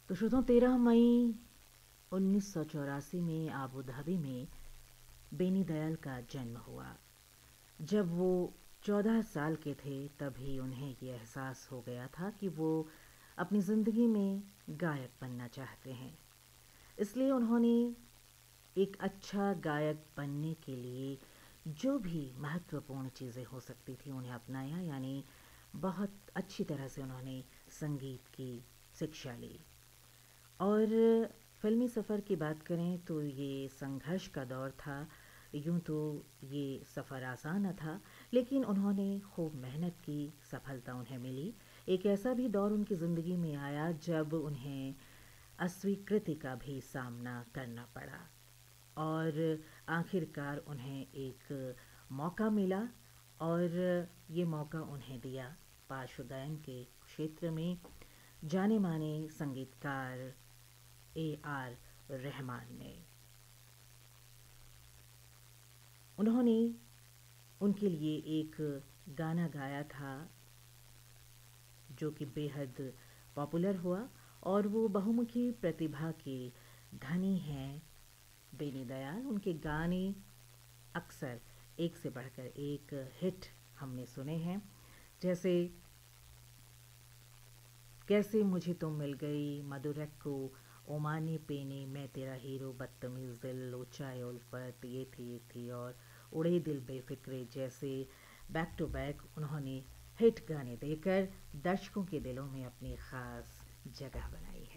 तो श्रोताओं 13 मई 1984 में आबू धाबी में बेनी दयाल का जन्म हुआ। जब वो 14 साल के थे तभी उन्हें ये एहसास हो गया था कि वो अपनी ज़िंदगी में गायक बनना चाहते हैं। इसलिए उन्होंने एक अच्छा गायक बनने के लिए जो भी महत्वपूर्ण चीज़ें हो सकती थी उन्हें अपनाया, यानी बहुत अच्छी तरह से उन्होंने संगीत की शिक्षा ली। और फ़िल्मी सफ़र की बात करें तो ये संघर्ष का दौर था। यूँ तो ये सफ़र आसान न था, लेकिन उन्होंने खूब मेहनत की, सफलता उन्हें मिली। एक ऐसा भी दौर उनकी ज़िंदगी में आया जब उन्हें अस्वीकृति का भी सामना करना पड़ा और आखिरकार उन्हें एक मौका मिला और ये मौका उन्हें दिया पार्श्व गायन के क्षेत्र में जाने माने संगीतकार AR रहमान ने। उन्होंने उनके लिए एक गाना गाया था जो कि बेहद पॉपुलर हुआ और वो बहुमुखी प्रतिभा के धनी हैं बेनी दयाल। उनके गाने अक्सर एक से बढ़कर एक हिट हमने सुने हैं, जैसे कैसे मुझे तुम मिल गई, मधुरक्को, ओमानी पेने, मैं तेरा हीरो, बदतमीज़ दिल, लोचाए उल्फत, ये थी और उड़े दिल बेफिक्रे जैसे बैक टू बैक उन्होंने हिट गाने देकर दर्शकों के दिलों में अपनी ख़ास जगह बनाई